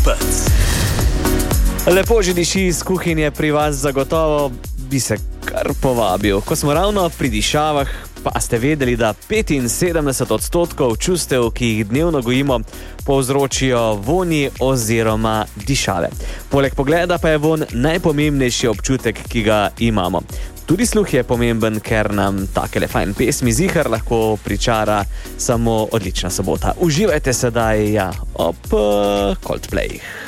Pec. Lepo že diši iz kuhinje pri vas, zagotovo bi se kar povabil. Ko smo ravno pri dišavah, pa ste vedeli, da 75% čustev, ki jih dnevno gojimo, povzročijo vonji oziroma dišave. Poleg pogleda pa je von najpomembnejši občutek, ki ga imamo. Tudi sluh je pomemben, ker nam takele fajn pesmi zihar lahko pričara samo odlična sobota. Uživajte sedaj ob Coldplayih.